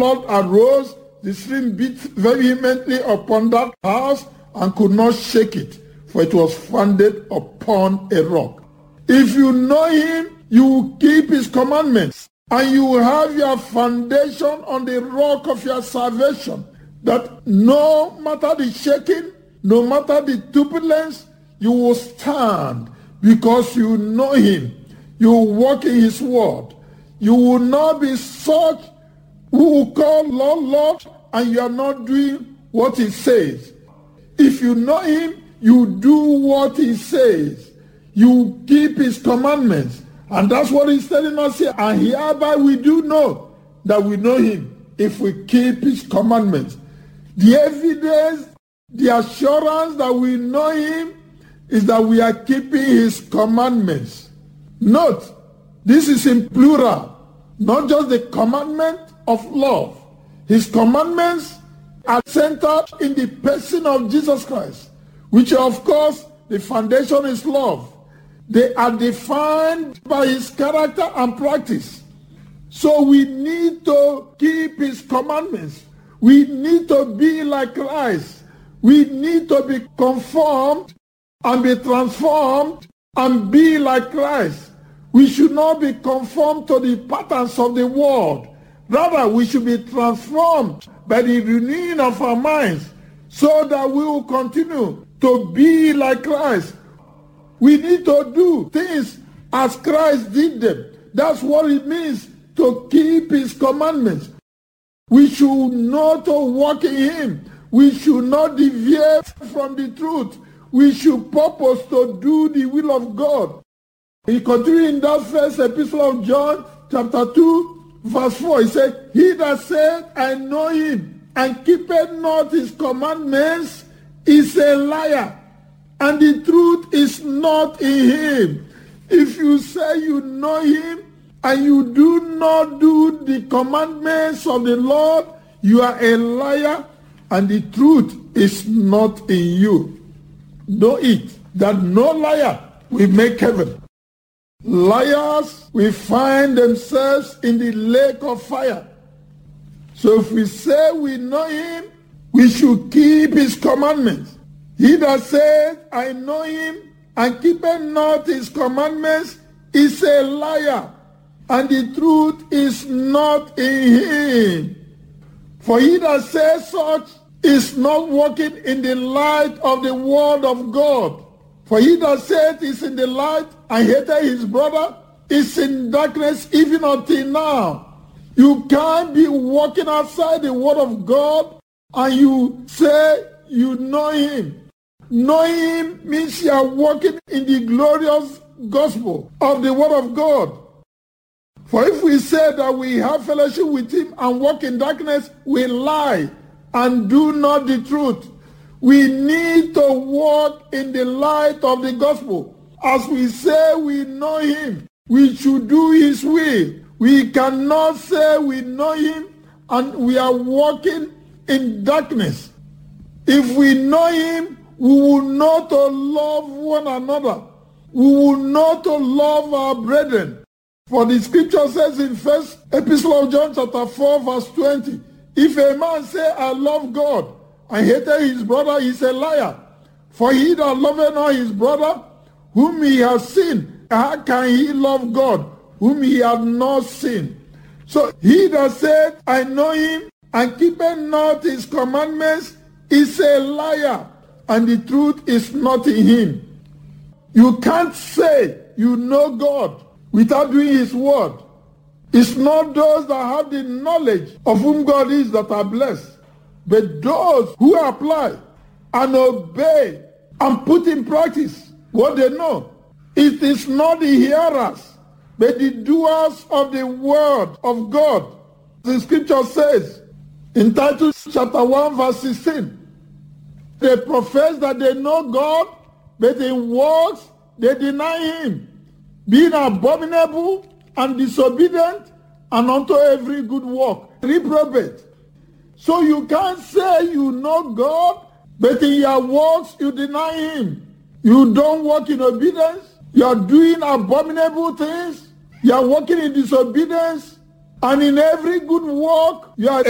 flood arose, the stream beat vehemently upon that house and could not shake it, for it was founded upon a rock. If you know him, you will keep his commandments, and you will have your foundation on the rock of your salvation, that no matter the shaking, no matter the turbulence, you will stand because you know him. You will walk in his word. You will not be such who will call Lord, Lord, and you are not doing what he says. If you know him, you do what he says. You keep his commandments. And that's what he's telling us here. And hereby we do know that we know him if we keep his commandments. The evidence, the assurance that we know him is that we are keeping his commandments. Note, this is in plural, not just the commandment of love. His commandments are centered in the person of Jesus Christ, which of course the foundation is love. They are defined by his character and practice. So we need to keep his commandments. We need to be like Christ. We need to be conformed and be transformed and be like Christ. We should not be conformed to the patterns of the world. Rather, we should be transformed by the renewing of our minds so that we will continue to be like Christ. We need to do things as Christ did them. That's what it means to keep his commandments. We should not walk in him. We should not deviate from the truth. We should purpose to do the will of God. He continued in that first epistle of John, chapter 2, verse 4. He said, he that said, I know him, and keepeth not his commandments, is a liar, and the truth is not in him. If you say you know him, and you do not do the commandments of the Lord, you are a liar, and the truth is not in you. Know it, that no liar will make heaven. Liars will find themselves in the lake of fire. So if we say we know him, we should keep his commandments. He that says, I know him, and keepeth not his commandments, is a liar, and the truth is not in him. For he that says such is not walking in the light of the word of God. For he that saith is in the light and hateth his brother is in darkness even until now. You can't be walking outside the word of God and you say you know him. Knowing him means you are walking in the glorious gospel of the word of God. For if we say that we have fellowship with him and walk in darkness, we lie and do not the truth. We need to walk in the light of the gospel. As we say we know him, we should do his will. We cannot say we know him and we are walking in darkness. If we know him, we will know to love one another. We will know to love our brethren. For the scripture says in first epistle of John chapter 4 verse 20, if a man say I love God and hateth his brother, he is a liar. For he that loveth not his brother whom he has seen, how can he love God whom he hath not seen? So he that said I know him and keepeth not his commandments is a liar, and the truth is not in him. You can't say you know God without doing his word. It's not those that have the knowledge of whom God is that are blessed, but those who apply and obey and put in practice what they know. It is not the hearers, but the doers of the word of God. The scripture says in Titus chapter 1 verse 16, they profess that they know God, but in works they deny him, being abominable and disobedient, and unto every good work reprobate. So you can't say you know God, but in your works you deny him. You don't walk in obedience. You are doing abominable things. You are walking in disobedience. And in every good work, you are